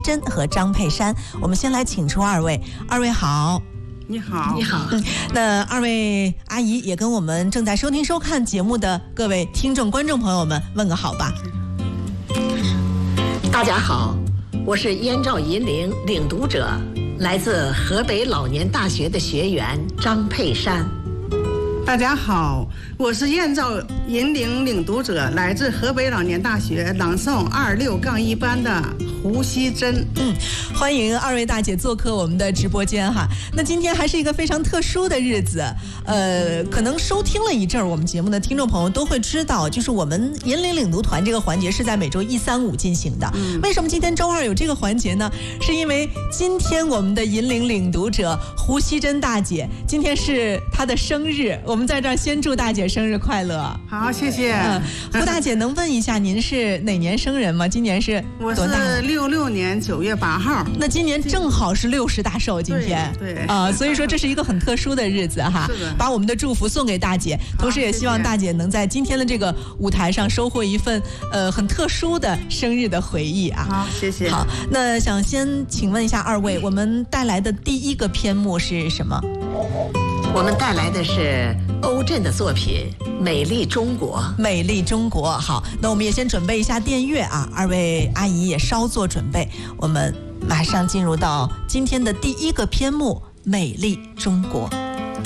珍和张佩珊。我们先来请出二位好。 你好， 你好。 那二位阿姨也跟我们正在收听收看节目的各位听众观众朋友们问个好吧。 大家好，我是燕赵银陵领读者，来自河北老年大学的学员张佩珊。 大家好，我是燕赵银陵领读者，来自河北老年大学朗诵26-1班的胡希珍。 欢迎二位大姐做客我们的直播间哈。那今天还是一个非常特殊的日子，可能收听了一阵我们节目的听众朋友都会知道，就是我们银陵领读团这个环节是在每周1、3、5进行的。为什么今天周二有这个环节呢？是因为今天我们的银陵领读者胡希珍大姐今天是她的生日，我们在这儿先祝大姐生日快乐。 好，谢谢。 胡大姐能问一下您是哪年生人吗？今年是多大？ 我是66年9月8号。 那今年正好是60大寿，今天对所以说这是一个很特殊的日子哈。把我们的祝福送给大姐，同时也希望大姐能在今天的这个舞台上收获一份很特殊的生日的回忆啊。 好，谢谢。 好，那想先请问一下二位，我们带来的第一个篇目是什么？ 我们带来的是欧震的作品《美丽中国》。 美丽中国。好，那我们也先准备一下电乐啊，二位阿姨也稍作准备，我们马上进入到今天的第一个篇目《美丽中国》。